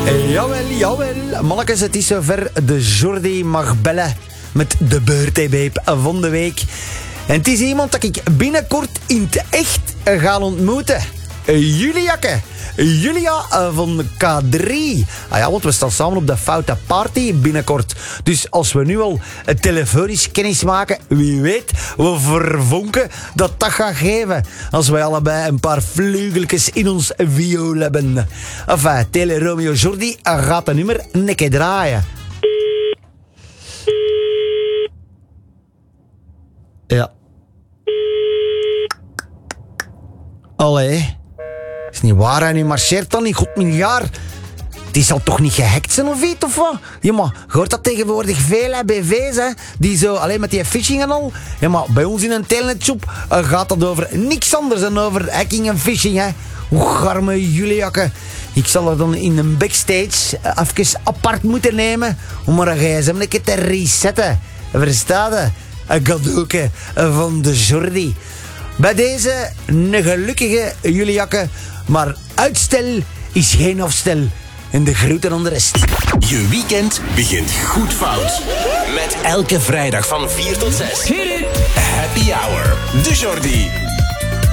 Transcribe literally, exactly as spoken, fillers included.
Jawel, jawel. Mannekes, het is zover. De Jordi mag bellen met de birthday babe van de week. En het is iemand dat ik binnenkort in het echt ga ontmoeten. Juliakke. Julia van K drie. Ah ja, want we staan samen op de Foute Party binnenkort. Dus als we nu al telefonisch kennis maken, wie weet, we vervonken dat dat gaat geven. Als wij allebei een paar vleugeltjes in ons viool hebben. Enfin, Tele Romeo Jordi gaat de nummer een keer draaien. Ja. Allee. Is niet waar, hij nu marcheert dan niet. God, mijn jaar. Die zal toch niet gehackt zijn of iets, of wat? Ja, maar je hoort dat tegenwoordig veel, hè, B V's, hè. Die zo, alleen met die phishing en al. Ja, maar bij ons in een telnetshop uh, gaat dat over niks anders dan over hacking en phishing, hè. Hoe garme Juliakke. Ik zal er dan in een backstage uh, even apart moeten nemen om maar een gsm een keer te resetten. Verstaat je? Een cadeauke van de Jordi. Bij deze een gelukkige Juliakke, maar uitstel is geen afstel. En de groeten aan de rest. Je weekend begint goed fout. Met elke vrijdag van vier tot zes. Happy Hour. De Jordi.